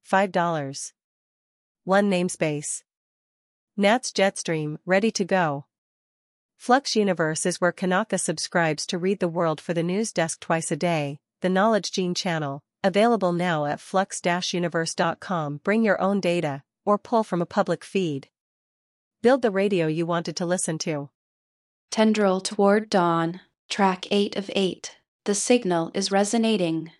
$5. 1 namespace. Nats Jetstream, ready to go. Flux Universe is where Kanaka subscribes to read the world for the news desk twice a day, the Knowledge Gene channel, available now at flux-universe.com. Bring your own data, or pull from a public feed. Build the radio you wanted to listen to. Tendril Toward Dawn, track 8 of 8. The signal is resonating.